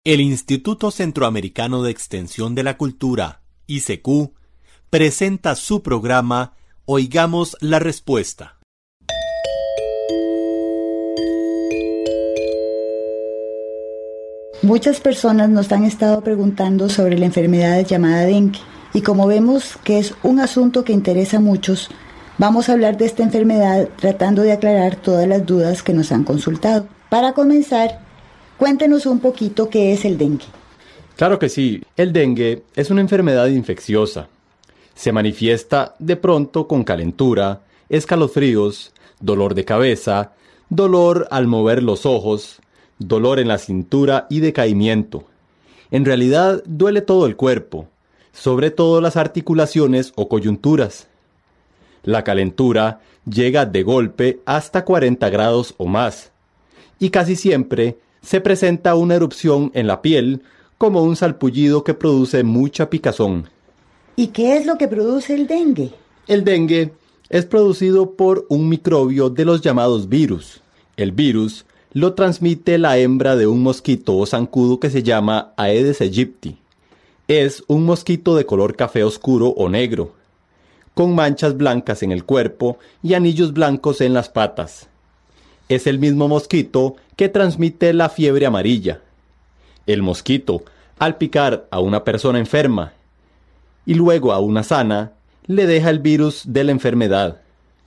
El Instituto Centroamericano de Extensión de la Cultura, ICQ, presenta su programa Oigamos la Respuesta. Muchas personas nos han estado preguntando sobre la enfermedad llamada dengue, y como vemos que es un asunto que interesa a muchos, vamos a hablar de esta enfermedad tratando de aclarar todas las dudas que nos han consultado. Para comenzar, cuéntenos un poquito qué es el dengue. Claro que sí, el dengue es una enfermedad infecciosa. Se manifiesta de pronto con calentura, escalofríos, dolor de cabeza, dolor al mover los ojos, dolor en la cintura y decaimiento. En realidad duele todo el cuerpo, sobre todo las articulaciones o coyunturas. La calentura llega de golpe hasta 40 grados o más, y casi siempre se presenta una erupción en la piel como un salpullido que produce mucha picazón. ¿Y qué es lo que produce el dengue? El dengue es producido por un microbio de los llamados virus. El virus lo transmite la hembra de un mosquito o zancudo que se llama Aedes aegypti. Es un mosquito de color café oscuro o negro, con manchas blancas en el cuerpo y anillos blancos en las patas. Es el mismo mosquito que transmite la fiebre amarilla. El mosquito, al picar a una persona enferma y luego a una sana, le deja el virus de la enfermedad.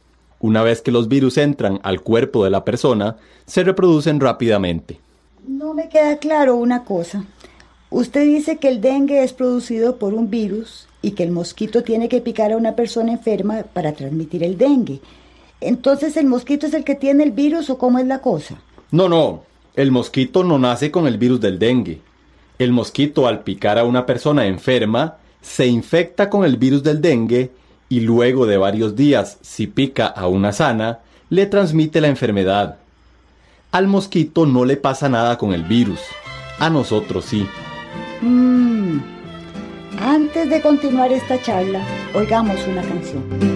Una vez que los virus entran al cuerpo de la persona, se reproducen rápidamente. No me queda claro una cosa. Usted dice que el dengue es producido por un virus y que el mosquito tiene que picar a una persona enferma para transmitir el dengue. Entonces, ¿el mosquito es el que tiene el virus o cómo es la cosa? No, el mosquito no nace con el virus del dengue. El mosquito, al picar a una persona enferma, se infecta con el virus del dengue y luego de varios días, si pica a una sana, le transmite la enfermedad. Al mosquito no le pasa nada con el virus, a nosotros sí. Antes de continuar esta charla, oigamos una canción.